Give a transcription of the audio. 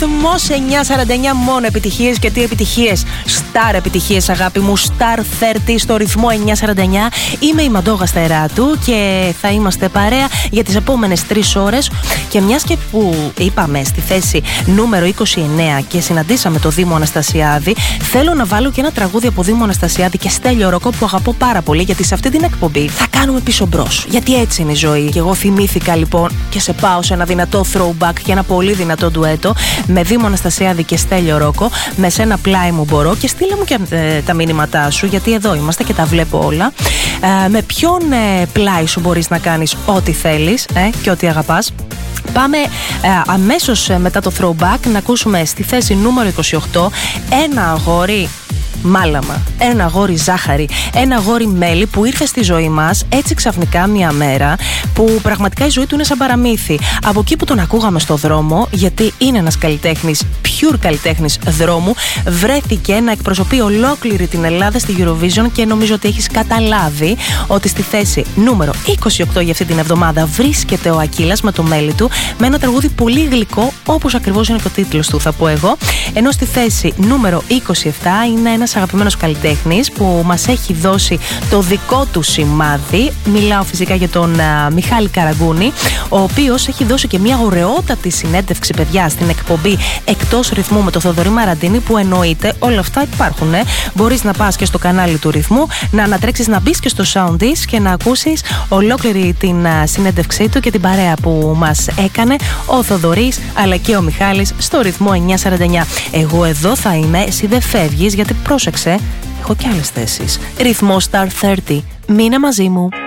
Ρυθμός 949, μόνο επιτυχίες. Και τι επιτυχίες? Star επιτυχίες, αγάπη μου. Star 30 στο ρυθμό 949. Είμαι η Μαντόγα Στεράτου και θα είμαστε παρέα για τις επόμενες 3 ώρες. Και μιας και που είπαμε στη θέση νούμερο 29 και συναντήσαμε το Δήμο Αναστασιάδη, θέλω να βάλω και ένα τραγούδι από Δήμο Αναστασιάδη και Στέλιο Ροκό που αγαπώ πάρα πολύ, γιατί σε αυτή την εκπομπή θα κάνουμε πίσω μπρος. Γιατί έτσι είναι η ζωή. Και εγώ θυμήθηκα λοιπόν και σε πάω σε ένα δυνατό throwback και ένα πολύ δυνατό ντουέτο με Δήμο Αναστασιάδη και Στέλιο Ρόκο. Με σένα πλάι μου μπορώ. Και στείλε μου και τα μήνυματά σου, γιατί εδώ είμαστε και τα βλέπω όλα. Με ποιον πλάι σου μπορείς να κάνεις ό,τι θέλεις και ό,τι αγαπάς. Πάμε αμέσως μετά το throwback να ακούσουμε στη θέση νούμερο 28 ένα αγόρι μάλαμα, ένα αγόρι ζάχαρη, ένα αγόρι μέλι που ήρθε στη ζωή μας έτσι ξαφνικά μια μέρα που πραγματικά η ζωή του είναι σαν παραμύθι. Από εκεί που τον ακούγαμε στο δρόμο, γιατί είναι ένας καλλιτέχνης, pure καλλιτέχνης δρόμου, βρέθηκε να εκπροσωπεί ολόκληρη την Ελλάδα στη Eurovision και νομίζω ότι έχεις καταλάβει ότι στη θέση νούμερο 28 για αυτή την εβδομάδα βρίσκεται ο Ακύλας με το μέλι του, με ένα τραγούδι πολύ γλυκό, όπως ακριβώς είναι και ο τίτλος του, θα πω εγώ. Ενώ στη θέση νούμερο 27 είναι ένας αγαπημένος καλλιτέχνης που μας έχει δώσει το δικό του σημάδι. Μιλάω φυσικά για τον Μιχάλη Καραγκούνη, ο οποίος έχει δώσει και μια ωραιότατη συνέντευξη, παιδιά, στην εκπομπή Εκτός Ρυθμού με τον Θοδωρή Μαραντίνη, που εννοείται όλα αυτά υπάρχουν. Μπορείς να πας και στο κανάλι του Ρυθμού, να ανατρέξεις, να μπεις και στο Soundies και να ακούσεις ολόκληρη την συνέντευξή του και την παρέα που μας έκανε ο Θοδωρής αλλά και ο Μιχάλης στο ρυθμό 949. Εγώ εδώ θα είμαι, εσύ δεν φεύγεις, γιατί πρόσεξε, έχω και άλλες θέσεις. Ρυθμό Star 30. Μείνε μαζί μου.